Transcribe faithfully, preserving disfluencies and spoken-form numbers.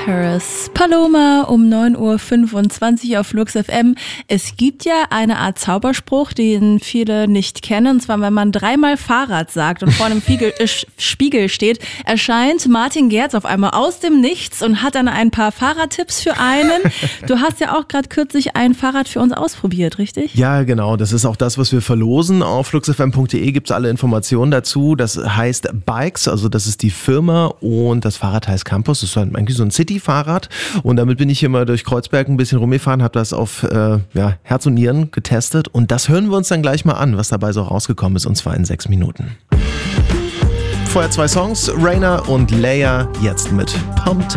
Paris. Paloma um neun Uhr fünfundzwanzig auf Flux F M. Es gibt ja eine Art Zauberspruch, den viele nicht kennen. Und zwar, wenn man dreimal Fahrrad sagt und vor einem Spiegel, äh, Spiegel steht, erscheint Martin Gerz auf einmal aus dem Nichts und hat dann ein paar Fahrradtipps für einen. Du hast ja auch gerade kürzlich ein Fahrrad für uns ausprobiert, richtig? Ja, genau. Das ist auch das, was wir verlosen. Auf fluxfm punkt de gibt es alle Informationen dazu. Das heißt Bikes, also das ist die Firma, und das Fahrrad heißt Campus. Das ist eigentlich so ein City-Fahrrad. Und damit bin ich hier mal durch Kreuzberg ein bisschen rumgefahren, habe das auf äh, ja, Herz und Nieren getestet. Und das hören wir uns dann gleich mal an, was dabei so rausgekommen ist, und zwar in sechs Minuten. Vorher zwei Songs, Rainer und Leia, jetzt mit Pumped